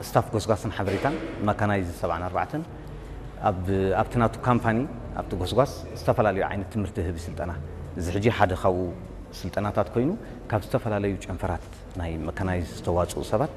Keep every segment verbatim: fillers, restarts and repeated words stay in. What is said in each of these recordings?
ستاف غوسغاسن حبريتان ميكانايز سبعة أربعة اب ابتناتو كامباني ابتو غوسغاس استفلاليو عينت تمرت هب سلطنا زي حجي حدا خو سلطناتات كوينو كاب استفلاليو ጨንፈራት ናይ ميكانايز ተዋጽኡ ሰባት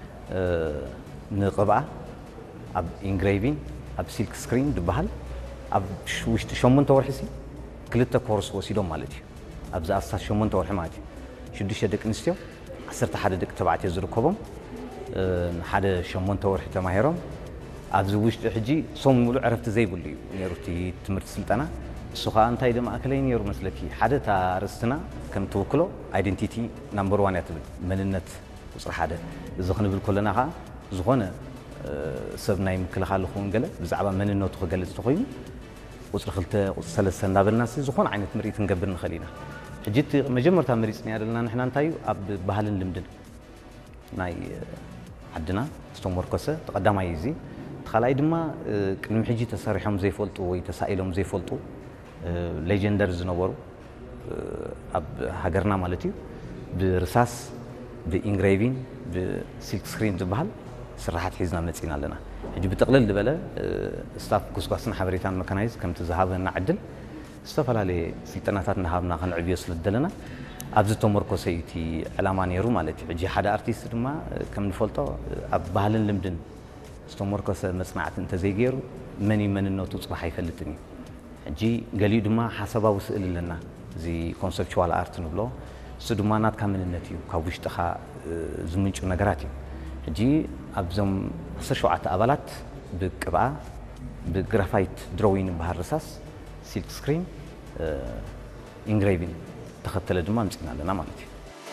ንቅብኣ ኣብ ኢንግሬቪንግ ኣብ ሲልክ ስክሪን ድበሃል ኣብ ውሽጢ ሸሞንተ ወርሒ ክልተ ኮርስ ወሲዶም ማለት እዩ ኣብዛ ኣስታት ሸሞንተ ወርሒ ማለት እዩ ሽዱሽተ ደቂ ኣንስትዮ ዓሰርተ ሓደ ደቂ ተባዕትዮ ዝርከቦም ሓደ ሸሞንተ ወርሒ ተማሂሮም ኣብዚ ውሽጢ ሕጂ ሶም ሙሉ ዕረፍቲ ዘይብሉ እዩ ነይሩቲ ትምህርቲ ስልጠና እሱ ከዓ እንታይ ድማ ኣከለይ ነይሩ መስለኪ ሓደ ታርስትና ከም ትውክሎ አይደንቲቲ ናምበር ዋን ያትብል መንነት ቁፅሪ ሓደ እዚ ክንብል ከለና ከዓ ዝኾነ ሰብ ናይ ምክልኻል ኹን ገለ ብዛዕባ መንነቱ ክገልጽ ተኾይኑ ቁፅሪ ክልተ ቁፅሪ ሰለስተ እንዳበልናስ ዝኾነ ዓይነት ምርኢት ክንገብር ንኽእል ኢና ሕጂ መጀመርታ ምርኢት ነያደልና ንሕና እንታይ ኣብ ባህልን ልምድን ናይ ዓድና ዝተመርኮሰ ተቐዳማይ እዚ ተኻላይ ድማ ቅድሚ ሕጂ ተሰሪሖም ዘይፈልጡ ወይ ተሳኢሎም ዘይፈልጡ ሌጀንደር ዝነበሩ ኣብ ሃገርና ማለት እዩ ብርሳስ ብኢንግሬቪንግ ብሲልክ ስክሪን ዝበሃል ስራሓት ሒዝና መፂና ኣለና ሕጂ ብጥቕልል ዝበለ ስታፍ ጎስጓስን ሓበሬታን መካናይዝ ከምቲ ዝሃበና ዕድል ዝተፈላለየ ስልጠናታት እናሃብና ክንዕብዮ ስለደለና ኣብዚ ተመርኮሰ እቲ ዕላማ ነይሩ ማለት እዩ ሕጂ ሓደ ኣርቲስት ድማ ከም ንፈልጦ ኣብ ባህልን ልምድን ዝተመርኮሰ መጽናዕቲ እንተዘይገይሩ መን መንነቱ ፅባሕ ኣይፈልጥን እዩ ሕጂ ገሊኡ ድማ ሓሳባዊ ስእሊ ኣለና እዚ ኮንሰፕቹዋል ኣርት ንብሎ እሱ ድማ ናትካ መንነት እዩ ካብ ውሽጥኻ ዝምንጩ ነገራት እዩ ሕጂ ኣብዞም ዓሰርተ ሸውዓተ ኣባላት ብቅብኣ ብግራፋይት ድሮዊን ባህር ርሳስ ሲልክ ስክሪን ኢንግሬቪንግ ተኸተለ ድማ ምፅና ኣለና ማለት እዩ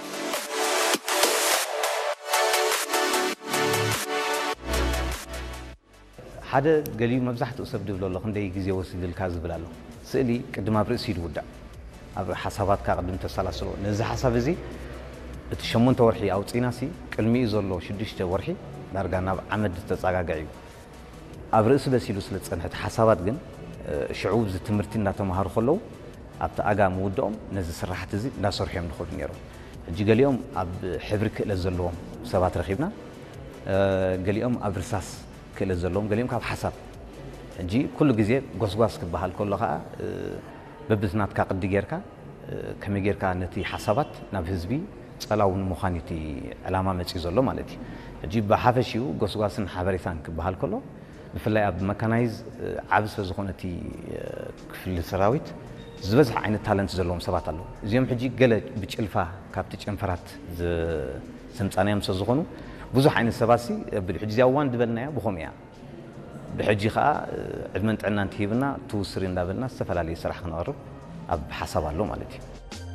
ሓደ ገሊኡ መብዛሕትኡ ሰብ ድብሎ ኣሎ ክንደይ ግዜ ወሲድልካ ዝብል ኣሎ ስእሊ ቅድም ኣብ ርእሲ ይውዳእ ኣብ ሓሳባትካ ቅድም ተሰላስሎ ነዚ ሓሳብ እዚ እቲ ሸሞንተ ወርሒ ኣውፂናሲ ቅድሚኡ ዘሎ ሽዱሽተ ወርሒ ዳርጋ ናብ ዓመድ ተፀጋግዕ እዩ ኣብ ርእሲ በሲሉ ስለ ዝፀንሐት ሓሳባት ግን ሽዑ እዚ ትምህርቲ እናተምሃሩ ከለዉ ኣብቲ ኣጋ ምውድኦም ነዚ ስራሕቲ እዚ እንዳሰርሑ እዮም ንኸዱ ነይሮም ሕጂ ገሊኦም ኣብ ሕብሪ ክእለት ዘለዎም ሰባት ረኺብና ገሊኦም ኣብ ርሳስ ክእለት ዘለዎም ገሊኦም ካብ ሓሳብ ሕጂ ኩሉ ግዜ ጎስጓስ ክበሃል ከሎ ከዓ በብዝናትካ ቅዲ ጌርካ ከመይ ጌርካ ነቲ ሓሳባት ናብ ህዝቢ ፀላው ንምዃን እቲ ዕላማ መፅኡ ዘሎ ማለት እዩ ሕጂ ብሓፈሽኡ ጎስጓስን ሓበሬታን ክበሃል ከሎ ብፍላይ ኣብ መካናይዝ ዓብ ስለ ዝኾነ እቲ ክፍሊ ሰራዊት ዝበዝሕ ዓይነት ታለንት ዘለዎም ሰባት ኣለዉ እዚኦም ሕጂ ገለ ብጭልፋ ካብቲ ጨንፈራት ስምፃናዮም ስለ ዝኾኑ ብዙሕ ዓይነት ሰባሲ ሕጂ እዚኣ እዋን ድበልናያ ብኸም እያ ብሕጂ ከዓ ዕድመን ጥዕና እንትሂብና ትውስሪ እንዳበልና ዝተፈላለየ ስራሕ ክነቕርብ ኣብ ሓሳብ ኣሎ ማለት እዩ